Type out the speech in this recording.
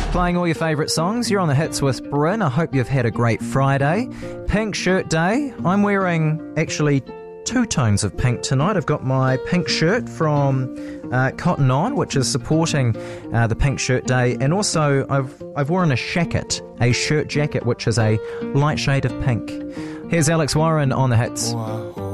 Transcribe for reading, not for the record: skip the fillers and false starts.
Playing all your favourite songs. You're on the hits with Bryn. I hope you've had a great Friday. Pink shirt day. I'm wearing actually two tones of pink tonight. I've got my pink shirt from Cotton On, which is supporting the Pink Shirt Day, and also I've worn a shacket, a shirt jacket, which is a light shade of pink. Here's Alex Warren on the hits. Wow.